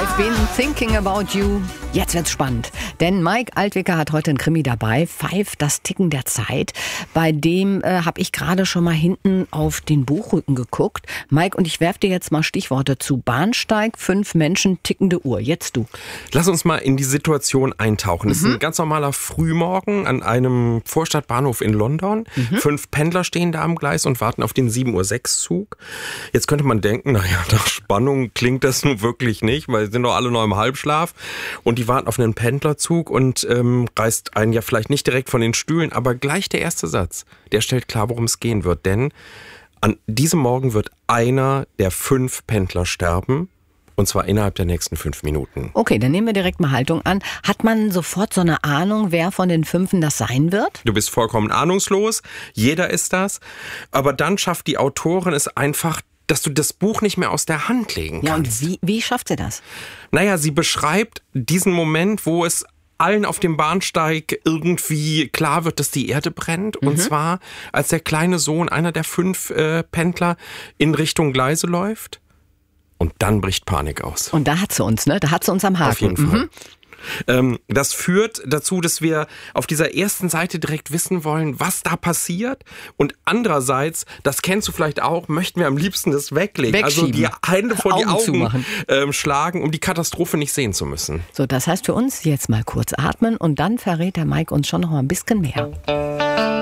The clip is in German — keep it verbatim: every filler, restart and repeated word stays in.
I've been thinking about you. Jetzt wird's spannend, denn Mike Altwicker hat heute einen Krimi dabei, Five, das Ticken der Zeit. Bei dem äh, habe ich gerade schon mal hinten auf den Buchrücken geguckt. Mike, und ich werfe dir jetzt mal Stichworte zu. Bahnsteig, fünf Menschen, tickende Uhr. Jetzt du. Lass uns mal in die Situation eintauchen. Es mhm. ist ein ganz normaler Frühmorgen an einem Vorstadtbahnhof in London. Mhm. Fünf Pendler stehen da am Gleis und warten auf den sieben Uhr sechs Zug. Jetzt könnte man denken, naja, nach Spannung klingt das nun wirklich nicht, weil sie sind doch alle noch im Halbschlaf. Und die warten auf einen Pendlerzug und ähm, reißt einen ja vielleicht nicht direkt von den Stühlen, aber gleich der erste Satz, der stellt klar, worum es gehen wird. Denn an diesem Morgen wird einer der fünf Pendler sterben. Und zwar innerhalb der nächsten fünf Minuten. Okay, dann nehmen wir direkt mal Haltung an. Hat man sofort so eine Ahnung, wer von den Fünfen das sein wird? Du bist vollkommen ahnungslos. Jeder ist das. Aber dann schafft die Autorin es einfach, dass du das Buch nicht mehr aus der Hand legen kannst. Ja, und wie, wie schafft sie das? Naja, sie beschreibt diesen Moment, wo es allen auf dem Bahnsteig irgendwie klar wird, dass die Erde brennt. Mhm. Und zwar, als der kleine Sohn, einer der fünf äh, Pendler, in Richtung Gleise läuft. Und dann bricht Panik aus. Und da hat sie uns, ne? Da hat sie uns am Haken. Auf jeden Fall. Mhm. Ähm, das führt dazu, dass wir auf dieser ersten Seite direkt wissen wollen, was da passiert. Und andererseits, das kennst du vielleicht auch, möchten wir am liebsten das weglegen. Wegschieben. Also die Hände vor die Augen Augen ähm, schlagen, um die Katastrophe nicht sehen zu müssen. So, das heißt für uns jetzt mal kurz atmen und dann verrät der Mike uns schon noch mal ein bisschen mehr.